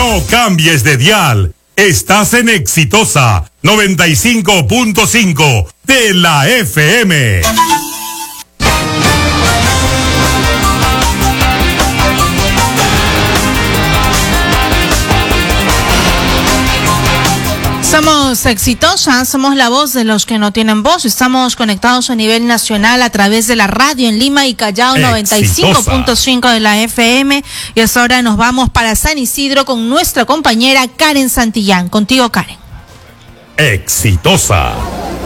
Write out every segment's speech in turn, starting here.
No cambies de dial. Estás en Exitosa 95.5 de la FM. Somos Exitosa, somos la voz de los que no tienen voz. Estamos conectados a nivel nacional a través de la radio en Lima y Callao 95.5 de la FM. Y hasta ahora nos vamos para San Isidro con nuestra compañera Karen Santillán. Contigo, Karen. Exitosa.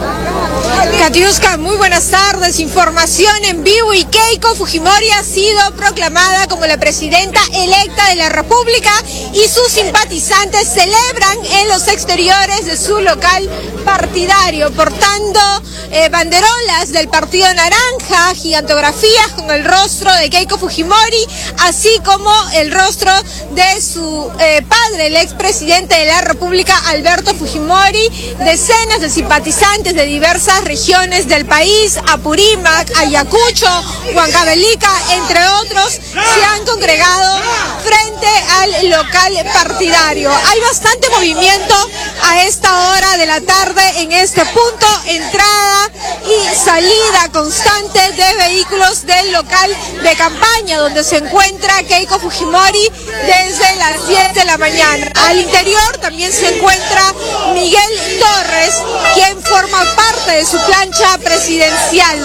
Katiuska, muy buenas tardes. Información en vivo. Y Keiko Fujimori ha sido proclamada como la presidenta electa de la República y sus simpatizantes celebran en los exteriores de su local partidario, portando banderolas del Partido Naranja, gigantografías con el rostro de Keiko Fujimori, así como el rostro de su padre, el expresidente de la República, Alberto Fujimori. Decenas de simpatizantes de diversas regiones del país, Apurímac, Ayacucho, Huancavelica, entre otros, se han congregado frente al local partidario. Hay bastante movimiento a esta hora de la tarde en este punto, entrada y salida constante de vehículos del local de campaña donde se encuentra Keiko Fujimori desde las 10 de la mañana. Al interior también se encuentra Miguel Torres, quien forma parte de su plancha presidencial.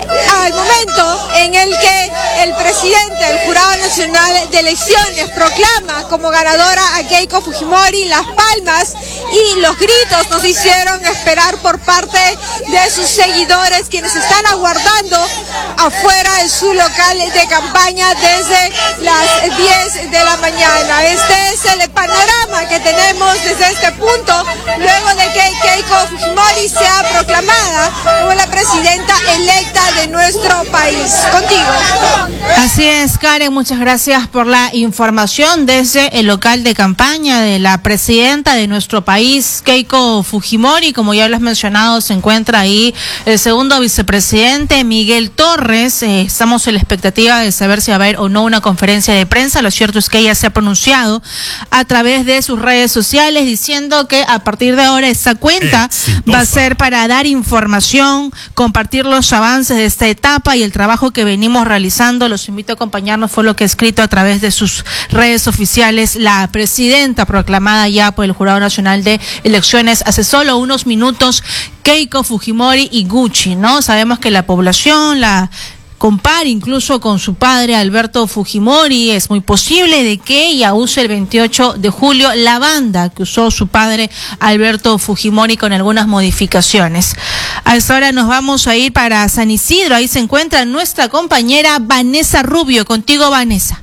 Al momento en el que el presidente del Jurado Nacional de Elecciones proclama como ganadora a Keiko Fujimori, las palmas y los gritos nos hicieron esperar por parte de sus seguidores, quienes están aguardando afuera de su local de campaña desde las 10 de la mañana. Este es el panorama que tenemos desde este punto, luego de que Keiko Fujimori sea proclamada como la presidenta electa de nuestro país. Contigo. Así es, Karen, muchas gracias por la información desde el local de campaña de la presidenta de nuestro país, Keiko Fujimori. Como ya lo has mencionado, se encuentra ahí el segundo vicepresidente, Miguel Torres. Estamos en la expectativa de saber si va a haber o no una conferencia de prensa. Lo cierto es que ella se ha pronunciado a través de sus redes sociales diciendo que a partir de ahora esta cuenta va a ser para dar información, compartir los avances de esta etapa y el trabajo que venimos realizando. Los invito a acompañarnos, fue lo que ha escrito a través de sus redes oficiales la presidenta proclamada ya por el Jurado Nacional de Elecciones hace solo unos minutos, Keiko Fujimori Iguchi, ¿no? Sabemos que la población la compara incluso con su padre Alberto Fujimori. Es muy posible de que ella use el 28 de julio la banda que usó su padre Alberto Fujimori con algunas modificaciones. A esta hora nos vamos a ir para San Isidro. Ahí se encuentra nuestra compañera Vanessa Rubio. Contigo, Vanessa.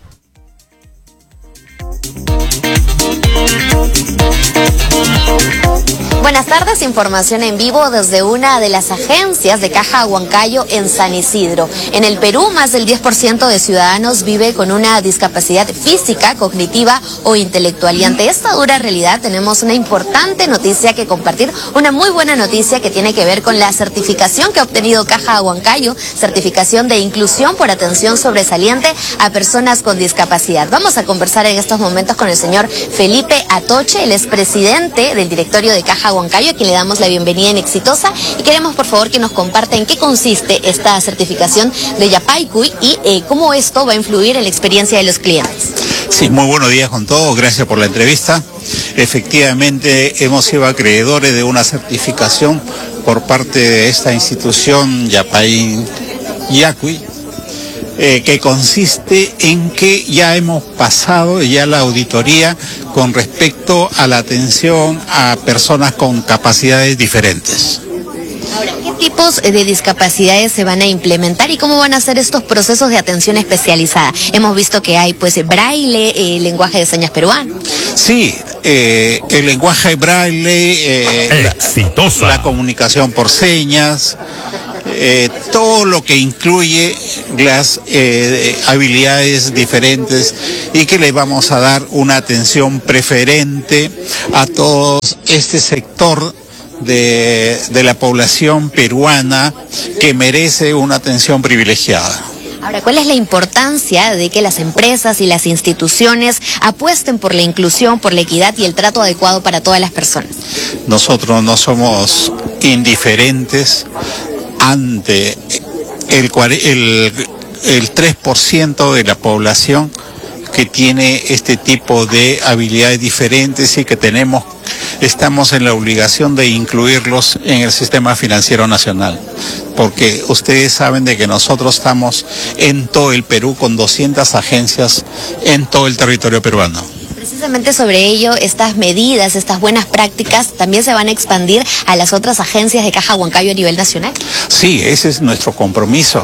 Buenas tardes, información en vivo desde una de las agencias de Caja Huancayo en San Isidro. En el Perú, más del 10% de ciudadanos vive con una discapacidad física, cognitiva o intelectual. Y ante esta dura realidad tenemos una importante noticia que compartir, una muy buena noticia que tiene que ver con la certificación que ha obtenido Caja Huancayo, certificación de inclusión por atención sobresaliente a personas con discapacidad. Vamos a conversar en estos momentos con el señor Felipe Atoche, el expresidente del directorio de Caja Huancayo, a quien le damos la bienvenida en Exitosa, y queremos por favor que nos comparta en qué consiste esta certificación de Yapaycuy y cómo esto va a influir en la experiencia de los clientes. Sí, muy buenos días con todos, gracias por la entrevista. Efectivamente hemos sido acreedores de una certificación por parte de esta institución Yapaycuy, que consiste en que ya hemos pasado ya la auditoría con respecto a la atención a personas con capacidades diferentes. Ahora, ¿qué tipos de discapacidades se van a implementar y cómo van a ser estos procesos de atención especializada? Hemos visto que hay pues braille, lenguaje de señas peruano. Sí, el lenguaje braille, la comunicación por señas, todo lo que incluye las habilidades diferentes y que le vamos a dar una atención preferente a todo este sector de la población peruana que merece una atención privilegiada. Ahora, ¿cuál es la importancia de que las empresas y las instituciones apuesten por la inclusión, por la equidad y el trato adecuado para todas las personas? Nosotros no somos indiferentes ante el 3% de la población que tiene este tipo de habilidades diferentes y que estamos en la obligación de incluirlos en el sistema financiero nacional, porque ustedes saben de que nosotros estamos en todo el Perú con 200 agencias en todo el territorio peruano. Precisamente sobre ello, estas medidas, estas buenas prácticas, ¿también se van a expandir a las otras agencias de Caja Huancayo a nivel nacional? Sí, ese es nuestro compromiso.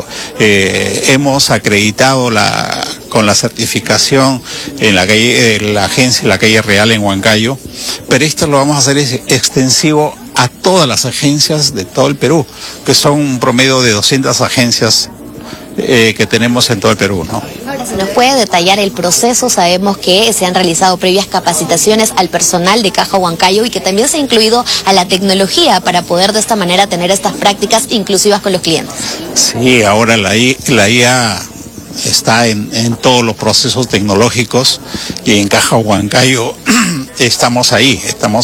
Hemos acreditado con la certificación en la agencia, la calle Real en Huancayo, pero esto lo vamos a hacer extensivo a todas las agencias de todo el Perú, que son un promedio de 200 agencias que tenemos en todo el Perú, ¿no? Ahora, ¿se nos puede detallar el proceso? Sabemos que se han realizado previas capacitaciones al personal de Caja Huancayo y que también se ha incluido a la tecnología para poder de esta manera tener estas prácticas inclusivas con los clientes. Sí, ahora la IA está en todos los procesos tecnológicos y en Caja Huancayo estamos ahí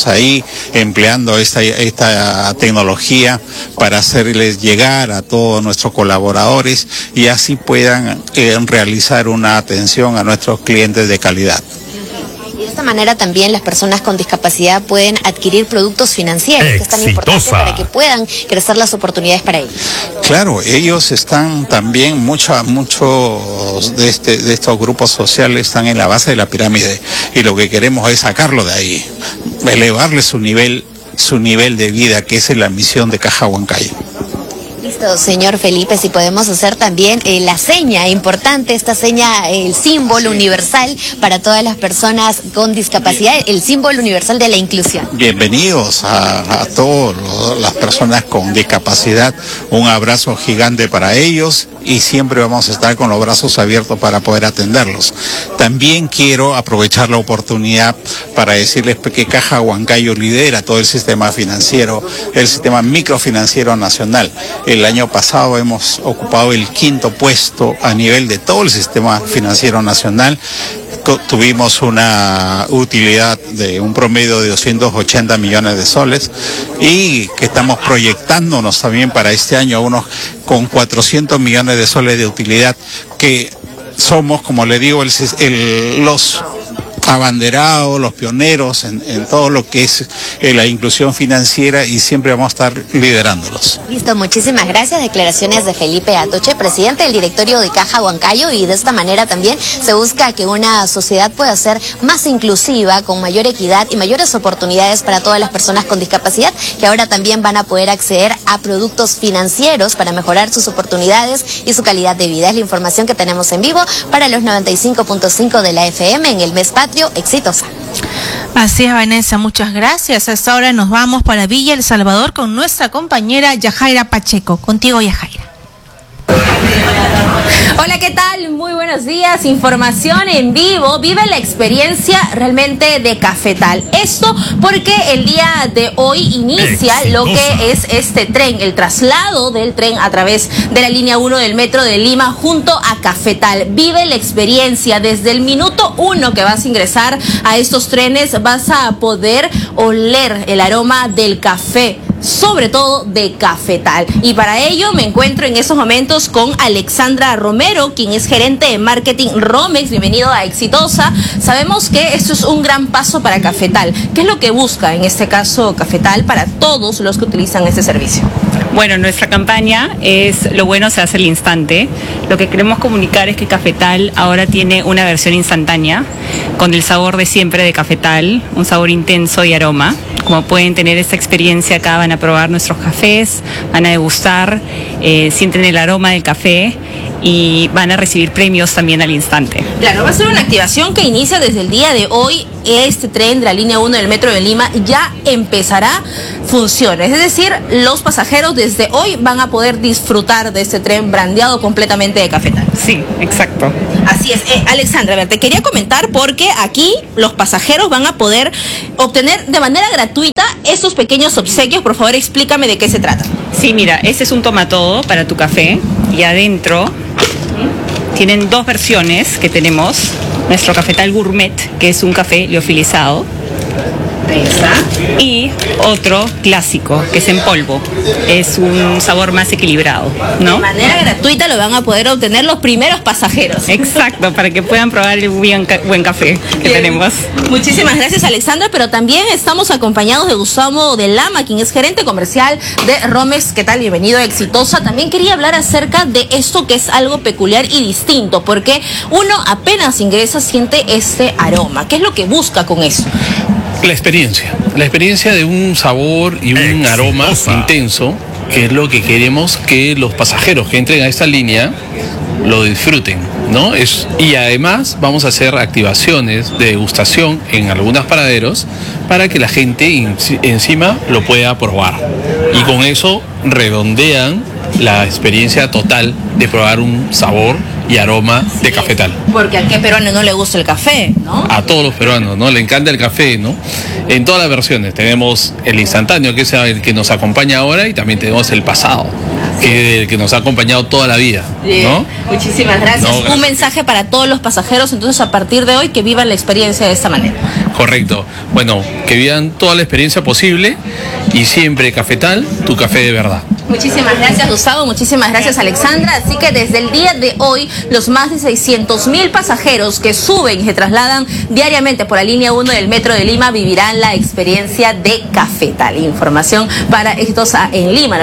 empleando esta tecnología para hacerles llegar a todos nuestros colaboradores y así puedan realizar una atención a nuestros clientes de calidad. De esta manera también las personas con discapacidad pueden adquirir productos financieros, que es tan importante para que puedan crecer las oportunidades para ellos. Claro, ellos están también, muchos de estos grupos sociales están en la base de la pirámide y lo que queremos es sacarlo de ahí, elevarle su nivel de vida, que es la misión de Caja Huancayo. Listo, señor Felipe, si podemos hacer también la seña importante, esta seña, el símbolo universal para todas las personas con discapacidad, el símbolo universal de la inclusión. Bienvenidos a todas las personas con discapacidad, un abrazo gigante para ellos y siempre vamos a estar con los brazos abiertos para poder atenderlos. También quiero aprovechar la oportunidad para decirles que Caja Huancayo lidera todo el sistema financiero, el sistema microfinanciero nacional. El año pasado hemos ocupado el 5º puesto a nivel de todo el sistema financiero nacional. Tuvimos una utilidad de un promedio de 280 millones de soles y que estamos proyectándonos también para este año con 400 millones de soles de utilidad, que somos, como le digo, los abanderados, los pioneros en todo lo que es la inclusión financiera y siempre vamos a estar liderándolos. Listo, muchísimas gracias. Declaraciones de Felipe Atoche, presidente del directorio de Caja Huancayo, y de esta manera también se busca que una sociedad pueda ser más inclusiva, con mayor equidad y mayores oportunidades para todas las personas con discapacidad, que ahora también van a poder acceder a productos financieros para mejorar sus oportunidades y su calidad de vida. Es la información que tenemos en vivo para los 95.5 de la FM en el mes patrio. Exitosa. Así es, Vanessa, muchas gracias. A esta hora nos vamos para Villa El Salvador con nuestra compañera Yajaira Pacheco. Contigo, Yajaira. Hola, ¿qué tal? Muy buenos días. Información en vivo. Vive la experiencia realmente de Cafetal. Esto porque el día de hoy inicia lo que es este tren, el traslado del tren a través de la línea 1 del metro de Lima junto a Cafetal. Vive la experiencia. Desde el minuto 1 que vas a ingresar a estos trenes vas a poder oler el aroma del café, sobre todo de Cafetal. Y para ello me encuentro en estos momentos con Alexandra Romero, quien es gerente de marketing Romex. Bienvenido a Exitosa. Sabemos que esto es un gran paso para Cafetal. ¿Qué es lo que busca en este caso Cafetal para todos los que utilizan este servicio? Bueno, nuestra campaña es "Lo bueno se hace al instante". Lo que queremos comunicar es que Cafetal ahora tiene una versión instantánea con el sabor de siempre de Cafetal, un sabor intenso y aroma. Como pueden tener esta experiencia acá, van a probar nuestros cafés, van a degustar, sienten el aroma del café y van a recibir premios también al instante. Claro, va a ser una activación que inicia desde el día de hoy. Este tren de la línea 1 del metro de Lima ya empezará funciones, es decir, los pasajeros desde hoy van a poder disfrutar de este tren brandeado completamente de Cafetal. Sí, exacto. Así es. Alexandra, a ver, te quería comentar porque aquí los pasajeros van a poder obtener de manera gratuita estos pequeños obsequios. Por favor, explícame de qué se trata. Sí, mira, este es un toma todo para tu café y adentro Tienen dos versiones que tenemos. Nuestro cafetal gourmet, que es un café liofilizado. Y otro clásico, que es en polvo. Es un sabor más equilibrado, ¿no? De manera gratuita lo van a poder obtener los primeros pasajeros. Exacto, para que puedan probar el buen café que tenemos. Muchísimas gracias, Alexandra, pero también estamos acompañados de Gustavo de Lama, quien es gerente comercial de Romex. ¿Qué tal? Bienvenido, Exitosa. También quería hablar acerca de esto que es algo peculiar y distinto, porque uno apenas ingresa siente este aroma. ¿Qué es lo que busca con eso? La experiencia de un sabor y un aroma intenso, que es lo que queremos que los pasajeros que entren a esta línea lo disfruten, ¿no? Y además vamos a hacer activaciones de degustación en algunos paraderos para que la gente encima lo pueda probar. Y con eso redondean la experiencia total de probar un sabor y aroma de cafetal. Porque a qué peruano no le gusta el café, ¿no? A todos los peruanos, ¿no? Le encanta el café, ¿no? En todas las versiones. Tenemos el instantáneo, que es el que nos acompaña ahora, y también tenemos el pasado, que es el que nos ha acompañado toda la vida, ¿no? Muchísimas gracias. Un mensaje para todos los pasajeros, entonces, a partir de hoy, que vivan la experiencia de esta manera. Correcto. Bueno, que vivan toda la experiencia posible y siempre Cafetal, tu café de verdad. Muchísimas gracias, Gustavo. Muchísimas gracias, Alexandra. Así que desde el día de hoy, los más de 600.000 pasajeros que suben y se trasladan diariamente por la línea 1 del Metro de Lima vivirán la experiencia de Cafetal. Información para Exitosa en Lima,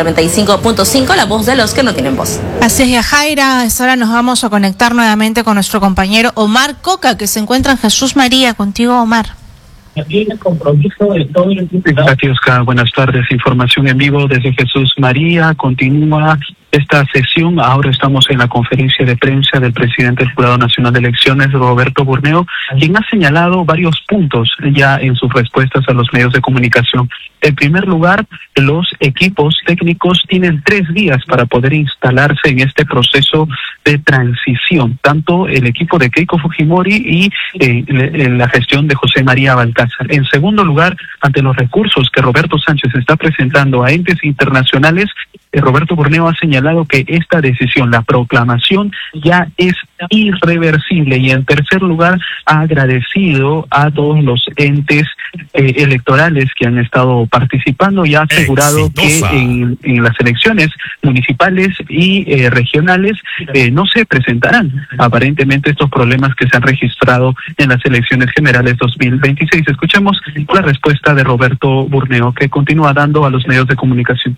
95.5, la voz de los que no tienen voz. Así es, Yajaira. Ahora nos vamos a conectar nuevamente con nuestro compañero Omar Coca, que se encuentra en Jesús María. Contigo, Omar. También el compromiso de todo el equipo. Gracias, Oscar. Buenas tardes. Información en vivo desde Jesús María. Continúa esta sesión. Ahora estamos en la conferencia de prensa del presidente del Jurado Nacional de Elecciones, Roberto Burneo, quien ha señalado varios puntos ya en sus respuestas a los medios de comunicación. En primer lugar, los equipos técnicos tienen 3 días para poder instalarse en este proceso de transición, tanto el equipo de Keiko Fujimori y la gestión de José María Balcázar. En segundo lugar, ante los recursos que Roberto Sánchez está presentando a entes internacionales, Roberto Burneo ha señalado que esta decisión, la proclamación, ya es irreversible. Y en tercer lugar, ha agradecido a todos los entes electorales que han estado participando y ha asegurado que en las elecciones municipales y regionales no se presentarán aparentemente estos problemas que se han registrado en las elecciones generales 2026. Escuchemos la respuesta de Roberto Burneo, que continúa dando a los medios de comunicación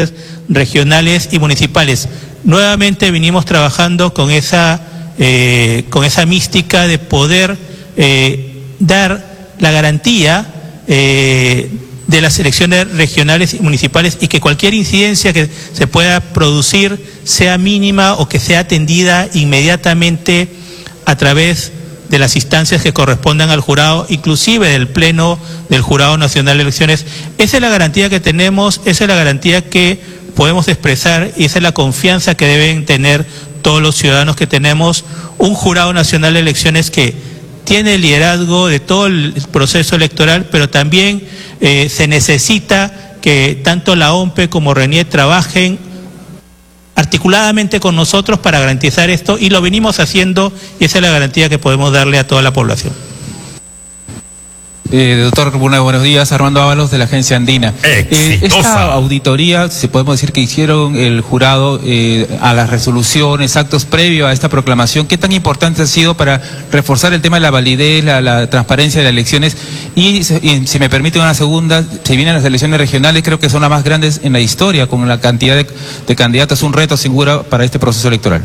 regionales y municipales. Nuevamente venimos trabajando con esa mística de poder dar la garantía de las elecciones regionales y municipales, y que cualquier incidencia que se pueda producir sea mínima o que sea atendida inmediatamente a través de las instancias que correspondan al jurado, inclusive del Pleno del Jurado Nacional de Elecciones. Esa es la garantía que tenemos, esa es la garantía que podemos expresar y esa es la confianza que deben tener todos los ciudadanos, que tenemos un Jurado Nacional de Elecciones que tiene el liderazgo de todo el proceso electoral, pero también se necesita que tanto la OMPE como RENIEC trabajen articuladamente con nosotros para garantizar esto, y lo venimos haciendo, y esa es la garantía que podemos darle a toda la población. Doctor Burneo, buenos días. Armando Ábalos, de la Agencia Andina. Esta auditoría, si podemos decir que hicieron el jurado a las resoluciones, actos previos a esta proclamación, ¿qué tan importante ha sido para reforzar el tema de la validez, la transparencia de las elecciones? Y si me permite una segunda, se vienen las elecciones regionales, creo que son las más grandes en la historia, con la cantidad de candidatos, un reto seguro para este proceso electoral.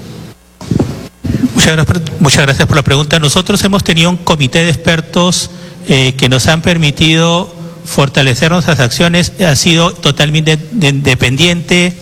Muchas gracias por la pregunta. Nosotros hemos tenido un comité de expertos que nos han permitido fortalecer nuestras acciones. Ha sido totalmente independiente,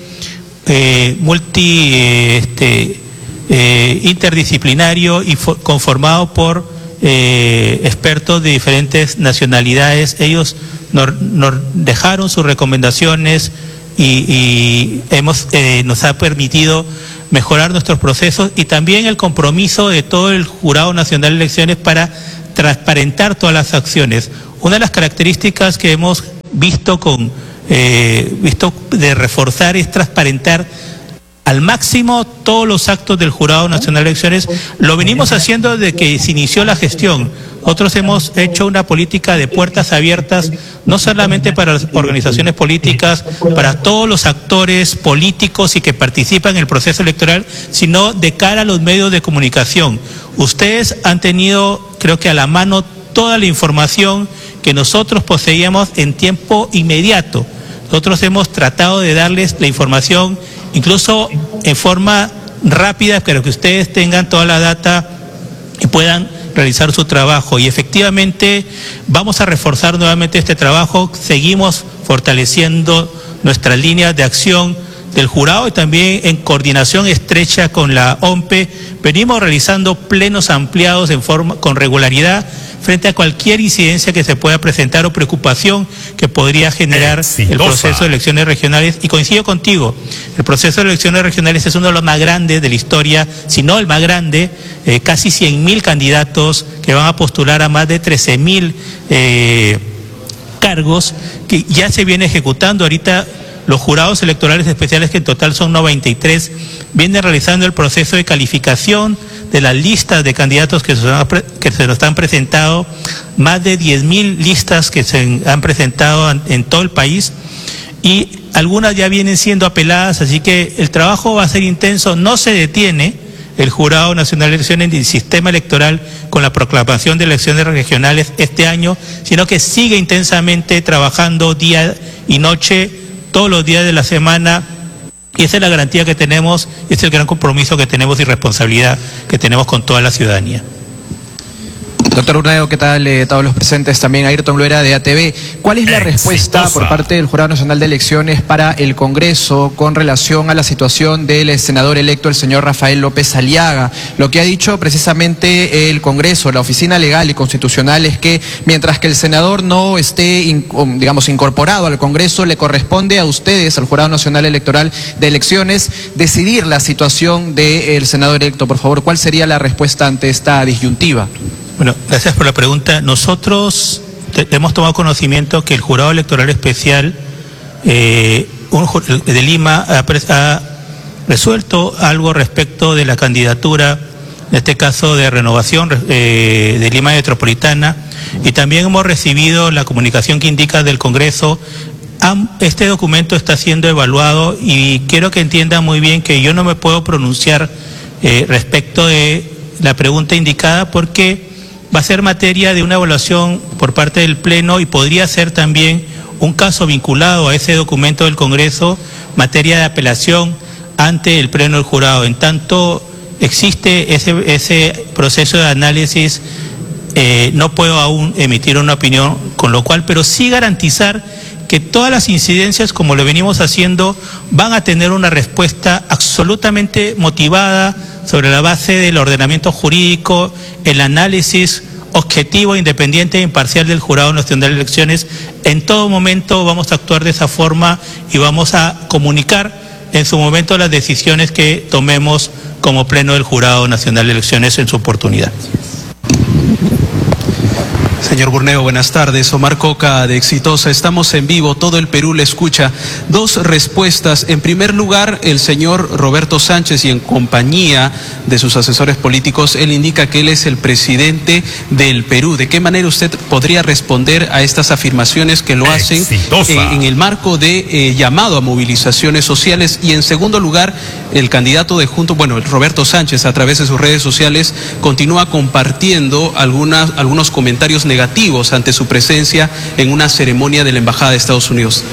interdisciplinario y conformado por expertos de diferentes nacionalidades. Ellos nos dejaron sus recomendaciones y nos ha permitido mejorar nuestros procesos, y también el compromiso de todo el Jurado Nacional de Elecciones para transparentar todas las acciones. Una de las características que hemos visto de reforzar es transparentar al máximo todos los actos del Jurado Nacional de Elecciones. Lo venimos haciendo desde que se inició la gestión. Nosotros hemos hecho una política de puertas abiertas, no solamente para las organizaciones políticas, para todos los actores políticos y que participan en el proceso electoral, sino de cara a los medios de comunicación. Ustedes han tenido, creo que a la mano, toda la información que nosotros poseíamos en tiempo inmediato. Nosotros hemos tratado de darles la información, incluso en forma rápida, pero que ustedes tengan toda la data y puedan realizar su trabajo. Y efectivamente vamos a reforzar nuevamente este trabajo. Seguimos fortaleciendo nuestras líneas de acción del jurado y también en coordinación estrecha con la OMPE. Venimos realizando plenos ampliados con regularidad frente a cualquier incidencia que se pueda presentar o preocupación que podría generar el proceso de elecciones regionales. Y coincido contigo, el proceso de elecciones regionales es uno de los más grandes de la historia, si no el más grande, casi 100.000 candidatos que van a postular a más de 13.000 cargos que ya se viene ejecutando. Ahorita los jurados electorales especiales, que en total son 93, vienen realizando el proceso de calificación de las listas de candidatos que se nos han presentado, más de 10.000 listas que se han presentado en todo el país, y algunas ya vienen siendo apeladas, así que el trabajo va a ser intenso. No se detiene el Jurado Nacional de Elecciones ni el sistema electoral con la proclamación de elecciones regionales este año, sino que sigue intensamente trabajando día y noche, todos los días de la semana. Y esa es la garantía que tenemos, y es el gran compromiso que tenemos y responsabilidad que tenemos con toda la ciudadanía. Doctor Burneo, ¿qué tal? Todos los presentes, también Ayrton Loera de ATV. ¿Cuál es la respuesta por parte del Jurado Nacional de Elecciones para el Congreso con relación a la situación del senador electo, el señor Rafael López Aliaga? Lo que ha dicho precisamente el Congreso, la Oficina Legal y Constitucional, es que mientras que el senador no esté, incorporado al Congreso, le corresponde a ustedes, al Jurado Nacional Electoral de Elecciones, decidir la situación del senador electo. Por favor, ¿cuál sería la respuesta ante esta disyuntiva? Bueno, gracias por la pregunta. Nosotros hemos tomado conocimiento que el Jurado Electoral Especial de Lima ha resuelto algo respecto de la candidatura, en este caso de renovación de Lima Metropolitana, y también hemos recibido la comunicación que indica del Congreso. Este documento está siendo evaluado y quiero que entiendan muy bien que yo no me puedo pronunciar respecto de la pregunta indicada, porque va a ser materia de una evaluación por parte del Pleno y podría ser también un caso vinculado a ese documento del Congreso, materia de apelación ante el Pleno del Jurado. En tanto existe ese proceso de análisis, no puedo aún emitir una opinión, con lo cual, pero sí garantizar que todas las incidencias, como lo venimos haciendo, van a tener una respuesta absolutamente motivada sobre la base del ordenamiento jurídico, el análisis objetivo, independiente e imparcial del Jurado Nacional de Elecciones. En todo momento vamos a actuar de esa forma y vamos a comunicar en su momento las decisiones que tomemos como Pleno del Jurado Nacional de Elecciones en su oportunidad. Señor Burneo, buenas tardes. Omar Coca de Exitosa. Estamos en vivo, todo el Perú le escucha. Dos respuestas. En primer lugar, el señor Roberto Sánchez, y en compañía de sus asesores políticos, él indica que él es el presidente del Perú. ¿De qué manera usted podría responder a estas afirmaciones que lo hacen en el marco de llamado a movilizaciones sociales? Y en segundo lugar, el candidato de Roberto Sánchez, a través de sus redes sociales, continúa compartiendo algunos comentarios negativos ante su presencia en una ceremonia de la Embajada de Estados Unidos.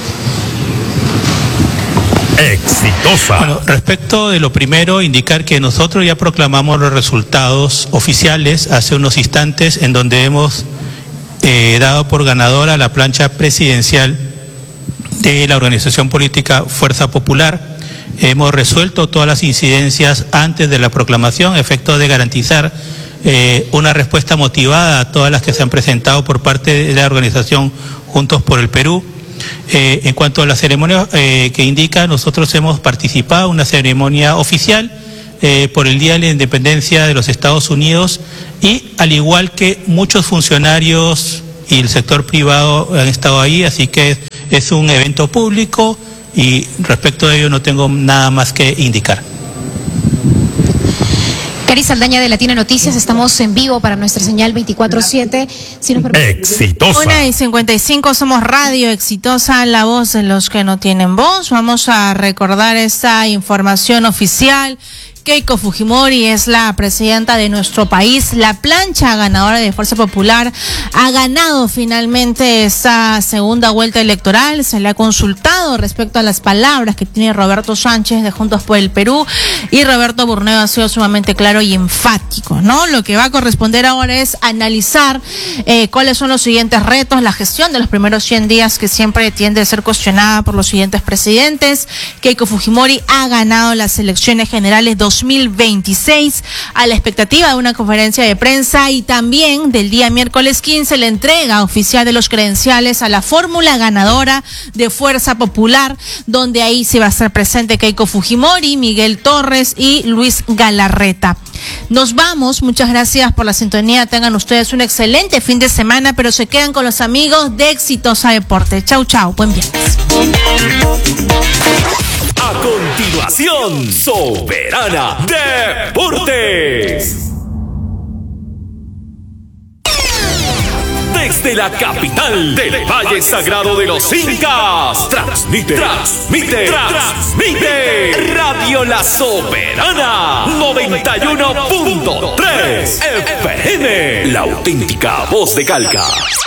Exitosa. Bueno, respecto de lo primero, indicar que nosotros ya proclamamos los resultados oficiales hace unos instantes, en donde hemos dado por ganadora la plancha presidencial de la organización política Fuerza Popular. Hemos resuelto todas las incidencias antes de la proclamación, a efecto de garantizar una respuesta motivada a todas las que se han presentado por parte de la organización Juntos por el Perú. En cuanto a la ceremonia que indica, nosotros hemos participado en una ceremonia oficial por el Día de la Independencia de los Estados Unidos, y al igual que muchos funcionarios y el sector privado han estado ahí, así que es un evento público y respecto de ello no tengo nada más que indicar. Cari Saldaña de Latina Noticias, estamos en vivo para nuestra señal 24/7. Si nos permite. Exitosa. 1:55, somos Radio Exitosa, la voz de los que no tienen voz. Vamos a recordar esta información oficial. Keiko Fujimori es la presidenta de nuestro país. La plancha ganadora de Fuerza Popular ha ganado finalmente esta segunda vuelta electoral. Se le ha consultado respecto a las palabras que tiene Roberto Sánchez de Juntos por el Perú, y Roberto Burneo ha sido sumamente claro y enfático, ¿no? Lo que va a corresponder ahora es analizar cuáles son los siguientes retos, la gestión de los primeros 100 días, que siempre tiende a ser cuestionada por los siguientes presidentes. Keiko Fujimori ha ganado las elecciones generales 2026 a la expectativa de una conferencia de prensa, y también del día miércoles 15 la entrega oficial de los credenciales a la fórmula ganadora de Fuerza Popular, donde ahí se va a estar presente Keiko Fujimori, Miguel Torres y Luis Galarreta. Nos vamos, muchas gracias por la sintonía, tengan ustedes un excelente fin de semana, pero se quedan con los amigos de Exitosa Deporte. Chau, chau, buen viernes. A continuación, Soberana Deportes. Desde la capital del Valle Sagrado de los Incas, transmite Radio La Soberana 91.3 FM, la auténtica voz de Calca.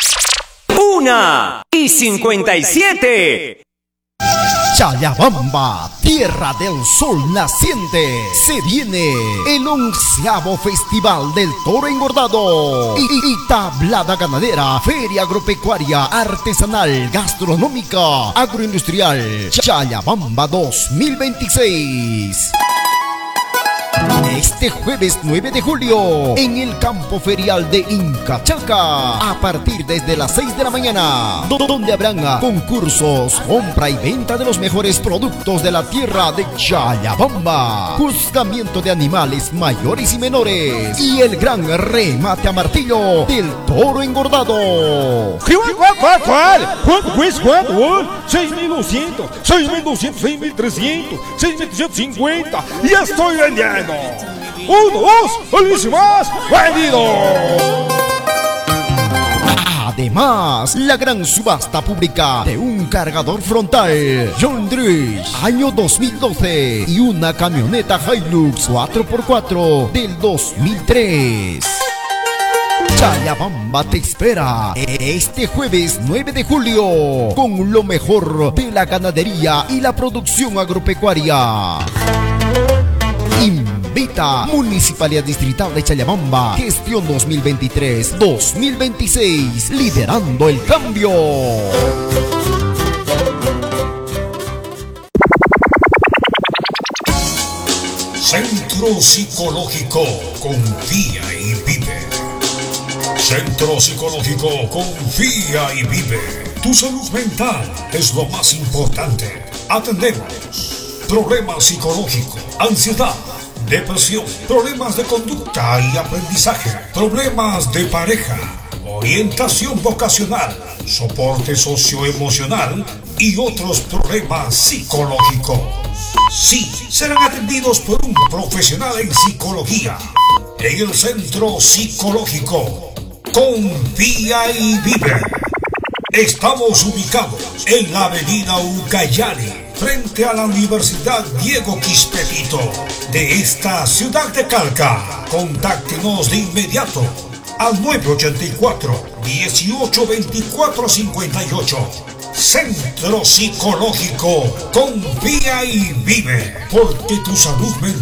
1:57. Chayabamba, tierra del sol naciente, se viene el 11º Festival del Toro Engordado y tablada ganadera, feria agropecuaria, artesanal, gastronómica, agroindustrial, Chayabamba 2026. Este jueves 9 de julio, en el campo ferial de Incachaca, a partir desde las 6 de la mañana, donde habrán concursos, compra y venta de los mejores productos de la tierra de Chayabamba, juzgamiento de animales mayores y menores, y el gran remate a martillo del Toro Engordado. ¿Cuánto cuesta? ¿Cuánto? 6.200, 6.200, 6.300, 6.250. ¡Ya estoy vendiendo! 1, 2, más vendido. Además, la gran subasta pública de un cargador frontal John Deere año 2012 y una camioneta Hilux 4x4 del 2003. Chayabamba te espera este jueves 9 de julio con lo mejor de la ganadería y la producción agropecuaria. Invita Municipalidad Distrital de Chayabamba, gestión 2023-2026, liderando el cambio. Centro Psicológico Confía y Vive. Centro Psicológico Confía y Vive. Tu salud mental es lo más importante. Atendemos problemas psicológicos, ansiedad, depresión, problemas de conducta y aprendizaje, problemas de pareja, orientación vocacional, soporte socioemocional y otros problemas psicológicos. Sí, serán atendidos por un profesional en psicología en el Centro Psicológico Confía y Vive. Estamos ubicados en la avenida Ucayali, frente a la Universidad Diego Quispe-Pito de esta ciudad de Calca. Contáctenos de inmediato al 984-182458. Centro Psicológico Confía y Vive, porque tu salud mental